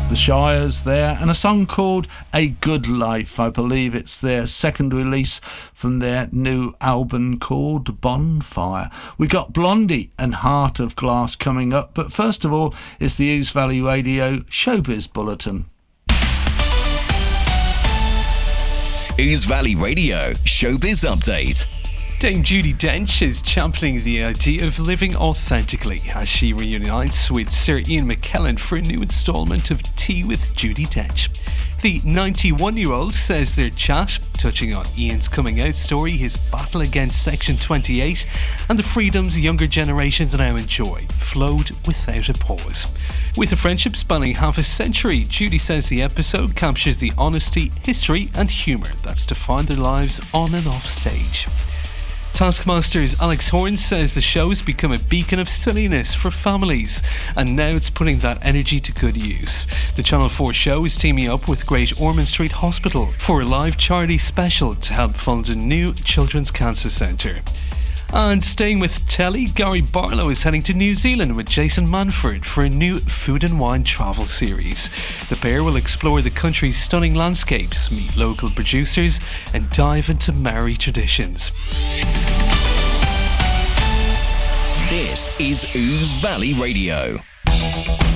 The Shires there, and a song called A Good Life. I believe it's their second release from their new album called Bonfire. We got Blondie and Heart of Glass coming up, but first of all, it's the Ouse Valley Radio Showbiz Bulletin. Ouse Valley Radio Showbiz Update. Dame Judi Dench is championing the idea of living authentically as she reunites with Sir Ian McKellen for a new instalment of Tea with Judi Dench. The 91-year-old says their chat, touching on Ian's coming out story, his battle against Section 28 and the freedoms younger generations now enjoy, flowed without a pause. With a friendship spanning half a century, Judi says the episode captures the honesty, history and humour that's defined their lives on and off stage. Taskmaster's Alex Horne says the show has become a beacon of sunniness for families, and now it's putting that energy to good use. The Channel 4 show is teaming up with Great Ormond Street Hospital for a live charity special to help fund a new children's cancer centre. And staying with telly, Gary Barlow is heading to New Zealand with Jason Manford for a new food and wine travel series. The pair will explore the country's stunning landscapes, meet local producers and dive into Maori traditions. This is Ouse Valley Radio.